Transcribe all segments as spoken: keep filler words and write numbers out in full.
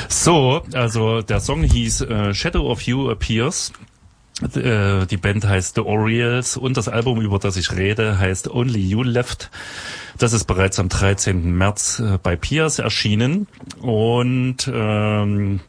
So, also der Song hieß äh, Shadow of You Appears. Äh, die Band heißt The Orioles und das Album, über das ich rede, heißt Only You Left. Das ist bereits am dreizehnten März äh, bei Pias erschienen und ähm,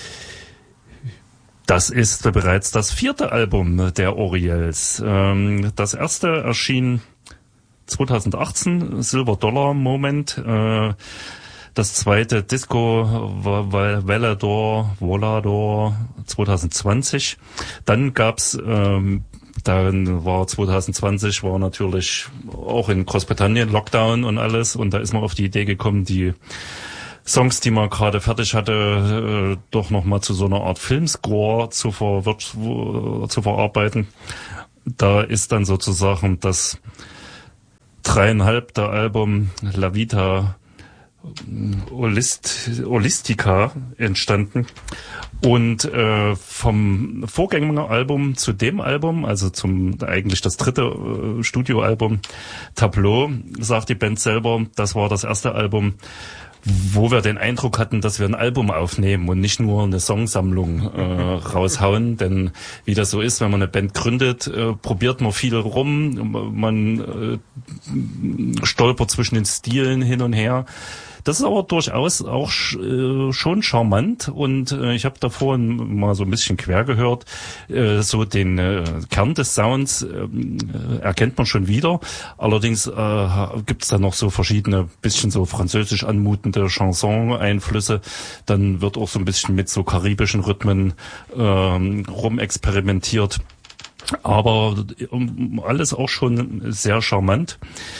das ist bereits das vierte Album der Orioles. Ähm, das erste erschien zweitausendachtzehn, Silver Dollar Moment. Äh, Das zweite Disco Volador, Volador zwanzig zwanzig. Dann gab's, ähm, dann war zwanzig zwanzig war natürlich auch in Großbritannien Lockdown und alles und da ist man auf die Idee gekommen, die Songs, die man gerade fertig hatte, äh, doch nochmal zu so einer Art Filmscore zu, ver zu verarbeiten. Da ist dann sozusagen das dreieinhalbte Album La Vita Holist, Holistica entstanden und äh, vom Vorgängeralbum zu dem Album, also zum eigentlich das dritte äh, Studioalbum Tableau, sagt die Band selber, das war das erste Album, wo wir den Eindruck hatten, dass wir ein Album aufnehmen und nicht nur eine Songsammlung äh, raushauen. Denn wie das so ist, wenn man eine Band gründet, äh, probiert man viel rum, man äh, stolpert zwischen den Stilen hin und her. Das ist aber durchaus auch äh, schon charmant und äh, ich habe da vorhin mal so ein bisschen quer gehört, äh, so den äh, Kern des Sounds äh, erkennt man schon wieder. Allerdings äh, gibt es da noch so verschiedene, bisschen so französisch anmutende Chanson-Einflüsse. Dann wird auch so ein bisschen mit so karibischen Rhythmen äh, rumexperimentiert. Aber äh, alles auch schon sehr charmant.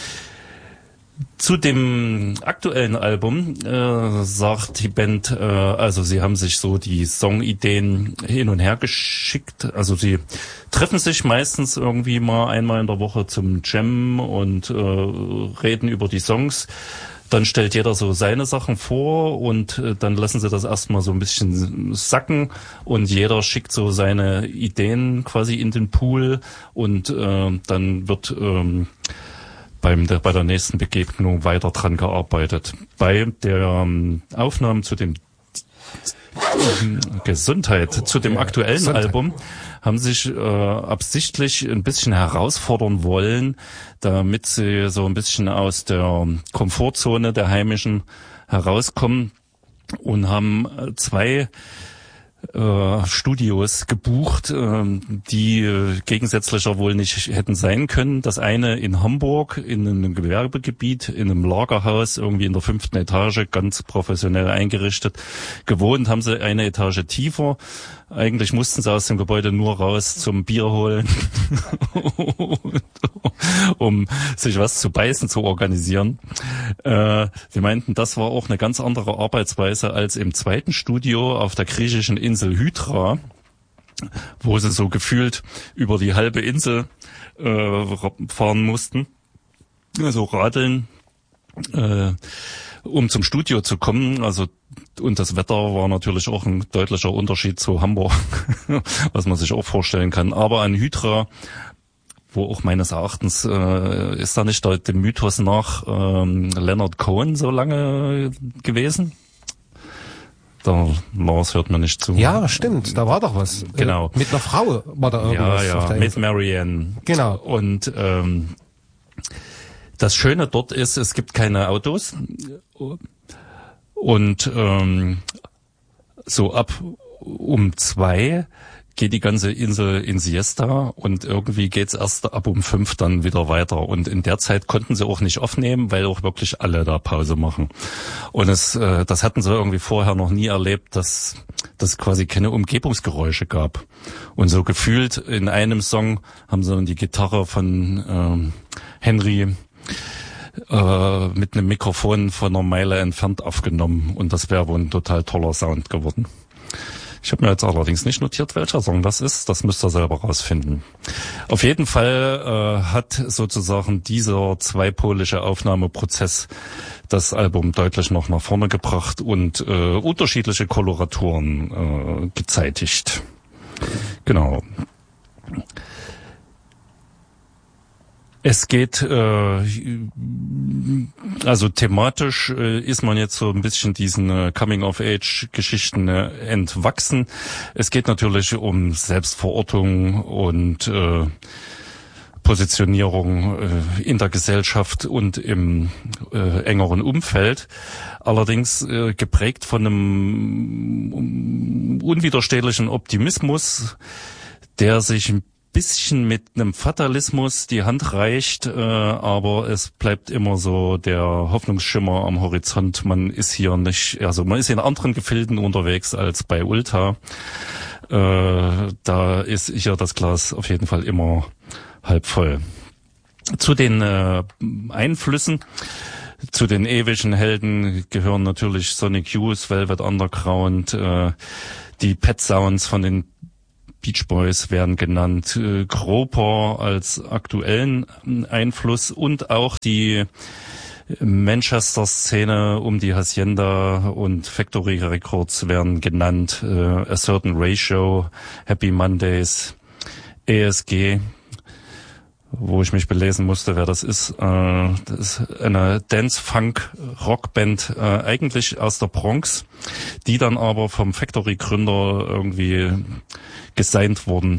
Zu dem aktuellen Album äh, sagt die Band, äh, also sie haben sich so die Songideen hin und her geschickt. Also sie treffen sich meistens irgendwie mal einmal in der Woche zum Jam und äh, reden über die Songs. Dann stellt jeder so seine Sachen vor und äh, dann lassen sie das erstmal so ein bisschen sacken und jeder schickt so seine Ideen quasi in den Pool und äh, dann wird ähm, beim der, bei der nächsten Begegnung weiter dran gearbeitet. Bei der ähm, Aufnahmen zu dem Gesundheit, zu dem aktuellen Gesundheit. Album haben sich äh, absichtlich ein bisschen herausfordern wollen, damit sie so ein bisschen aus der Komfortzone der Heimischen herauskommen und haben zwei Äh, Studios gebucht, äh, die äh, gegensätzlicher wohl nicht hätten sein können. Das eine in Hamburg, in einem Gewerbegebiet, in einem Lagerhaus, irgendwie in der fünften Etage, ganz professionell eingerichtet. Gewohnt haben sie eine Etage tiefer. Eigentlich mussten sie aus dem Gebäude nur raus zum Bier holen, um sich was zu beißen zu organisieren. Äh, sie meinten, das war auch eine ganz andere Arbeitsweise als im zweiten Studio auf der griechischen Insel Hydra, wo sie so gefühlt über die halbe Insel äh, fahren mussten, also radeln, äh, um zum Studio zu kommen. Also und das Wetter war natürlich auch ein deutlicher Unterschied zu Hamburg, was man sich auch vorstellen kann. Aber an Hydra, wo auch meines Erachtens äh, ist da nicht der, dem Mythos nach ähm, Leonard Cohen so lange gewesen. Der Lars hört mir nicht zu. Ja, stimmt, da war doch was. Genau. Äh, mit einer Frau war da irgendwas. Ja, ja, mit Marianne. Genau. Und ähm, das Schöne dort ist, es gibt keine Autos. Und ähm, so ab um zwei geht die ganze Insel in Siesta und irgendwie geht's erst ab um fünf dann wieder weiter. Und in der Zeit konnten sie auch nicht aufnehmen, weil auch wirklich alle da Pause machen. Und es, äh, das hatten sie irgendwie vorher noch nie erlebt, dass dass quasi keine Umgebungsgeräusche gab. Und so gefühlt in einem Song haben sie dann die Gitarre von ähm, Henry äh, mit einem Mikrofon von einer Meile entfernt aufgenommen. Und das wäre wohl ein total toller Sound geworden. Ich habe mir jetzt allerdings nicht notiert, welcher Song das ist. Das müsst ihr selber rausfinden. Auf jeden Fall äh, hat sozusagen dieser zweipolige Aufnahmeprozess das Album deutlich noch nach vorne gebracht und äh, unterschiedliche Koloraturen äh, gezeitigt. Genau. Es geht, äh, also thematisch äh, ist man jetzt so ein bisschen diesen äh, Coming-of-Age-Geschichten äh, entwachsen. Es geht natürlich um Selbstverortung und äh, Positionierung äh, in der Gesellschaft und im äh, engeren Umfeld. Allerdings äh, geprägt von einem um, unwiderstehlichen Optimismus, der sich ein bisschen mit einem Fatalismus die Hand reicht, äh, aber es bleibt immer so der Hoffnungsschimmer am Horizont. Man ist hier nicht, also man ist in anderen Gefilden unterwegs als bei Ulta. Äh, da ist hier das Glas auf jeden Fall immer halb voll. Zu den äh, Einflüssen, zu den ewigen Helden gehören natürlich Sonic Youth, Velvet Underground, äh, die Pet Sounds von den Beach Boys werden genannt, äh, Groper als aktuellen Einfluss und auch die Manchester-Szene um die Hacienda und Factory Records werden genannt, äh, A Certain Ratio, Happy Mondays, E S G, wo ich mich belesen musste, wer das ist. Äh, das ist eine Dance-Funk-Rockband, äh, eigentlich aus der Bronx, die dann aber vom Factory-Gründer irgendwie gesigned wurden.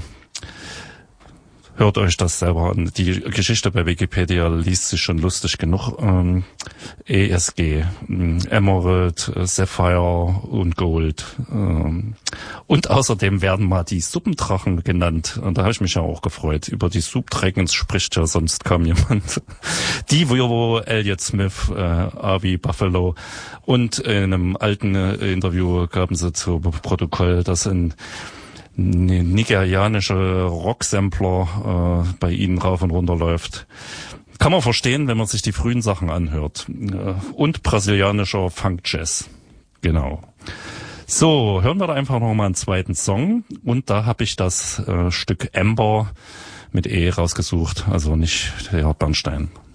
Hört euch das selber an. Die Geschichte bei Wikipedia liest sich schon lustig genug. Ähm, E S G, Emerald, Sapphire und Gold. Ähm, und außerdem werden mal die Suppendrachen genannt. Und da habe ich mich ja auch gefreut. Über die Soup Dragons spricht ja sonst kaum jemand. Die, wo Elliott Smith, äh, Avi Buffalo und in einem alten äh, Interview gaben sie zu Protokoll, dass ein nigerianische Rocksampler äh, bei ihnen rauf und runter läuft. Kann man verstehen, wenn man sich die frühen Sachen anhört. Äh, und brasilianischer Funk-Jazz. Genau. So, hören wir da einfach noch mal einen zweiten Song. Und da habe ich das äh, Stück Amber mit E rausgesucht, also nicht der Bernstein.